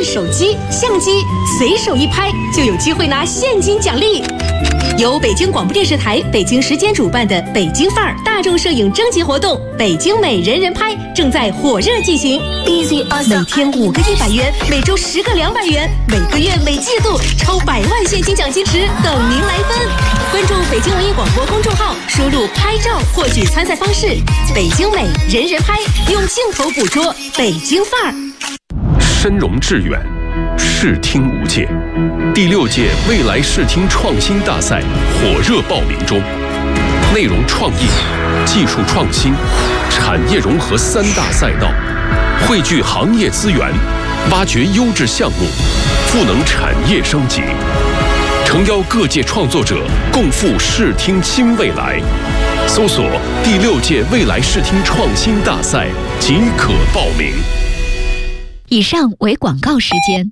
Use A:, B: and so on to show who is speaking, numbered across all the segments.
A: 手机、相机，随手一拍就有机会拿现金奖励。由北京广播电视台北京时间主办的北京范儿大众摄影征集活动“北京美人人拍”正在火热进行。每天5个100元，每周10个200元，每个月每季度超100万现金奖金池等您来分。关注北京文艺广播公众号，输入“拍照”获取参赛方式。北京美人人拍，用镜头捕捉北京范儿。
B: 深融致远，视听无界。第6届未来视听创新大赛火热报名中，内容创意、技术创新、产业融合3大赛道，汇聚行业资源，挖掘优质项目，赋能产业升级，诚邀各界创作者共赴视听新未来。搜索第6届未来视听创新大赛即可报名。
C: 以上为广告时间。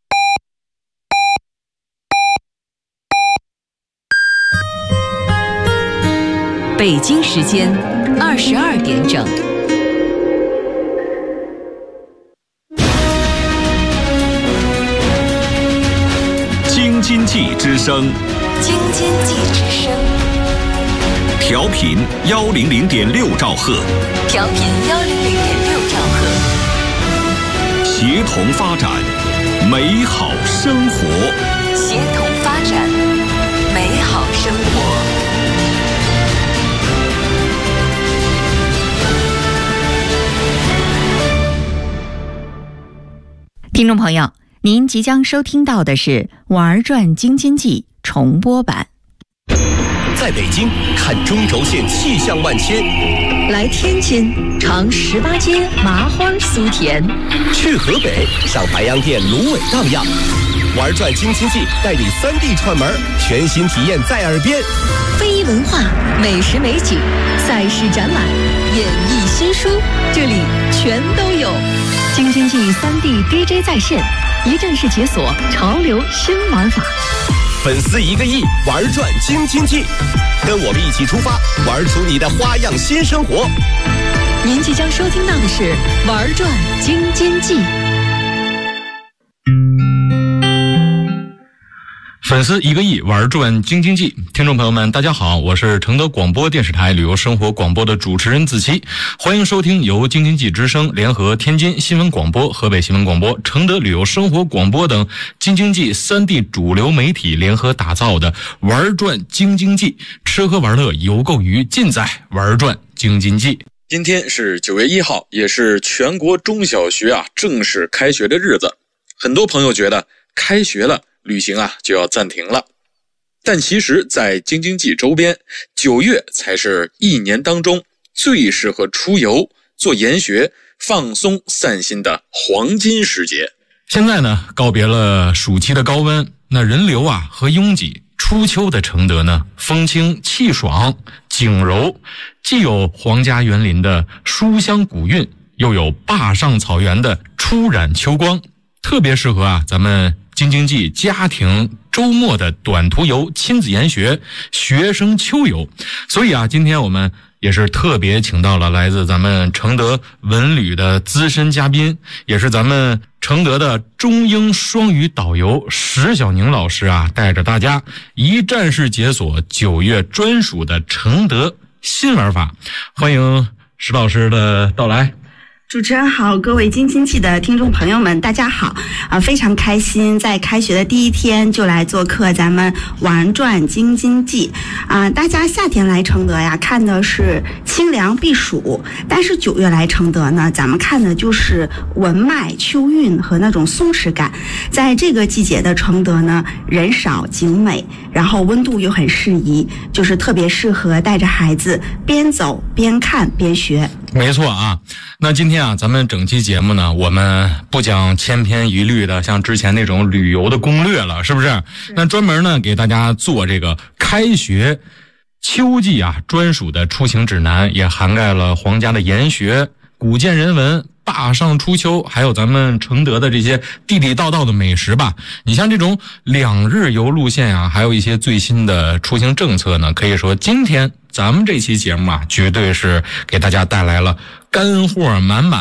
C: 北京时间22点整。
D: 京津冀之声，
C: 京津冀之声，
D: 调频100.6兆赫，
C: 调频100.6兆赫，
D: 协同发展，美好生活，
C: 协同发展，美好生活。听众朋友，您即将收听到的是《玩转京津冀》重播版。
E: 在北京看中轴线气象万千，
C: 来天津尝18街麻花酥甜，
E: 去河北上白洋淀芦苇荡漾。玩转京津冀，带你3D 串门，全新体验在耳边。
C: 非遗文化、美食美景、赛事展览、演艺新书，这里全都有。京津冀3D DJ 在线，一站式解锁潮流新玩法。
E: 粉丝1个亿，玩转京津冀，跟我们一起出发，玩出你的花样新生活。
C: 您即将收听到的是《玩转京津冀》。
F: 粉丝1个亿，玩转京津冀。听众朋友们大家好，我是承德广播电视台旅游生活广播的主持人子期，欢迎收听由京津冀之声联合天津新闻广播、河北新闻广播、承德旅游生活广播等京津冀3地主流媒体联合打造的玩转京津冀，吃喝玩乐游购娱尽在玩转京津冀。
G: 今天是9月1号，也是全国中小学正式开学的日子。很多朋友觉得开学了，旅行就要暂停了，但其实在京津冀周边，9月才是一年当中最适合出游、做研学、放松散心的黄金时节。
F: 现在呢，告别了暑期的高温，那人流和拥挤，初秋的承德呢，风清气爽景柔，既有皇家园林的书香古韵，又有坝上草原的初染秋光，特别适合咱们京津冀家庭周末的短途游、亲子研学、学生秋游。所以今天我们也是特别请到了来自咱们承德文旅的资深嘉宾，也是咱们承德的中英双语导游石小宁老师带着大家一站式解锁9月专属的承德新玩法。欢迎石老师的到来。
H: 主持人好，各位京津冀的听众朋友们大家好，非常开心在开学的第一天就来做客咱们玩转京津冀大家夏天来承德看的是清凉避暑，但是9月来承德呢，咱们看的就是文脉秋韵和那种松弛感。在这个季节的承德呢，人少景美，然后温度又很适宜，就是特别适合带着孩子边走边看边学。
F: 没错那今天咱们整期节目呢，我们不讲千篇一律的像之前那种旅游的攻略了，是不是？那专门呢给大家做这个开学秋季专属的出行指南，也涵盖了皇家的研学、古建人文、坝上初秋，还有咱们承德的这些地地道道的美食吧。你像这种2日游路线还有一些最新的出行政策呢，可以说今天咱们这期节目绝对是给大家带来了干货满满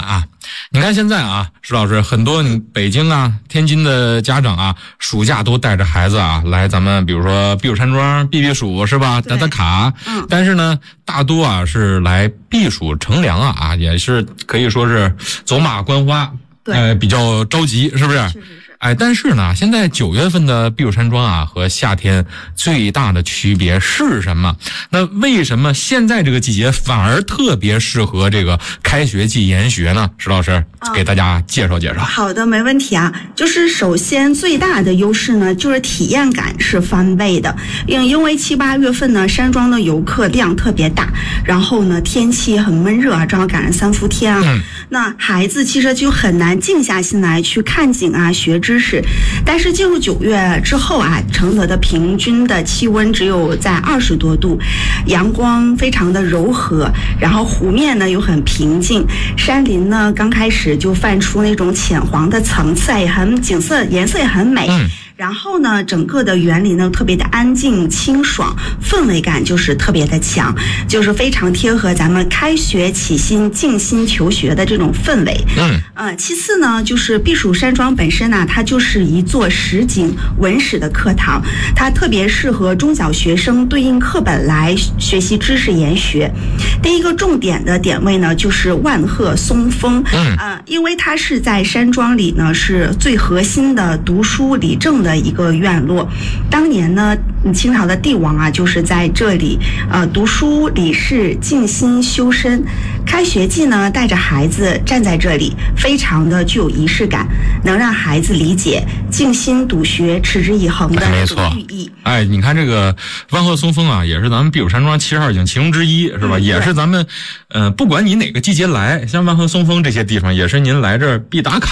F: 你看现在啊，石老师，很多北京啊、天津的家长啊，暑假都带着孩子啊来咱们比如说避暑山庄避避暑是吧？打打卡。但是呢，大多啊是来避暑乘凉啊，也是可以说是走马观花，比较着急，是不是？是。但是呢，现在9月份的避暑山庄啊和夏天最大的区别是什么？那为什么现在这个季节反而特别适合这个开学季研学呢？石老师给大家介绍介绍。
H: 好的，没问题啊。就是首先最大的优势呢，就是体验感是翻倍的。因为7、8月份呢，山庄的游客量特别大，然后呢天气很闷热啊，正好赶上3伏天啊。那孩子其实就很难静下心来去看景啊，学知识。但是进入9月之后啊，承德的平均的气温只有在20多度，阳光非常的柔和，然后湖面呢又很平静，山林呢刚开始就泛出那种浅黄的层次，也很景色颜色也很美。然后呢，整个的园林呢特别的安静清爽，氛围感就是特别的强，就是非常贴合咱们开学起心静心求学的这种氛围。其次呢，就是避暑山庄本身呢，它就是一座实景文史的课堂，它特别适合中小学生对应课本来学习知识研学。第一个重点的点位呢，就是万壑松风。因为它是在山庄里呢，是最核心的读书理政的一个院落。当年呢，清朝的帝王啊，就是在这里读书理事，静心修身。开学季呢，带着孩子站在这里，非常的具有仪式感，能让孩子理解静心读学、持之以恒的这种寓意。
F: 你看这个万壑松风啊，也是咱们避暑山庄72景其中之一，是吧？也是咱们不管你哪个季节来，像万壑松风这些地方，也是您来这儿必打卡。